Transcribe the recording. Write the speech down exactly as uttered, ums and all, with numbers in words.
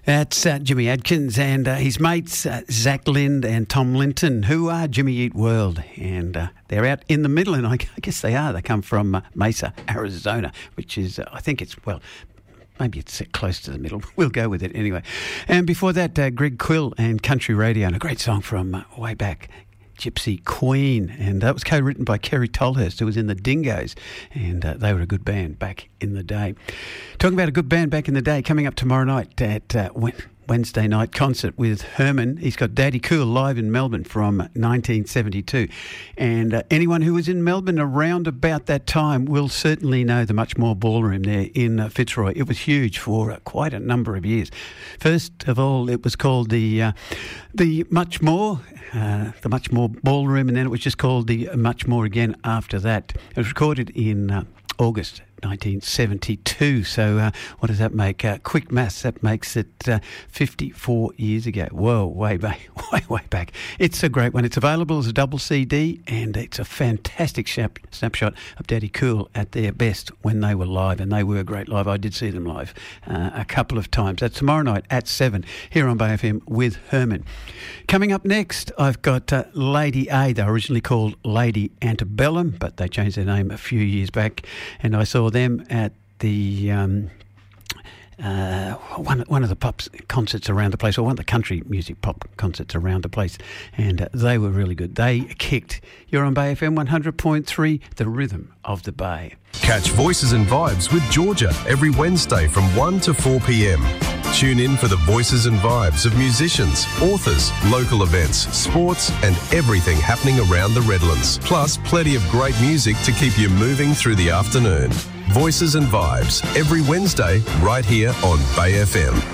That's uh, Jimmy Adkins and uh, his mates, uh, Zach Lind and Tom Linton, who are Jimmy Eat World. And uh, they're out in the middle, and I, I guess they are. They come from uh, Mesa, Arizona, which is, uh, I think it's, well, maybe it's close to the middle. We'll go with it anyway. And before that, uh, Greg Quill and Country Radio, and a great song from uh, way back, Gypsy Queen, and that was co-written by Kerry Tolhurst, who was in the Dingoes, and uh, they were a good band back in the day. Talking about a good band back in the day, coming up tomorrow night at uh, Wednesday night concert with Herman. He's got Daddy Cool live in Melbourne from nineteen seventy-two, and uh, anyone who was in Melbourne around about that time will certainly know the Much More Ballroom there in uh, Fitzroy. It was huge for uh, quite a number of years. First of all, it was called the uh, the Much More. Uh, the Much More Ballroom, and then it was just called the Much More again after that. It was recorded in uh, August nineteen seventy-two, so uh, what does that make? Uh, quick maths, that makes it uh, fifty-four years ago. Whoa, way back, way, way back. It's a great one. It's available as a double C D, and it's a fantastic shap- snapshot of Daddy Cool at their best when they were live, and they were great live. I did see them live uh, a couple of times. That's tomorrow night at seven here on Bay F M with Herman. Coming up next, I've got uh, Lady A. They were originally called Lady Antebellum, but they changed their name a few years back, and I saw them at the um, uh, one one of the pop concerts around the place, or one of the country music pop concerts around the place, and uh, they were really good. They kicked. You're on Bay F M one hundred point three, the rhythm of the Bay. Catch Voices and Vibes with Georgia every Wednesday from one to four p.m. Tune in for the voices and vibes of musicians, authors, local events, sports and everything happening around the Redlands. Plus plenty of great music to keep you moving through the afternoon. Voices and Vibes every Wednesday right here on Bay F M.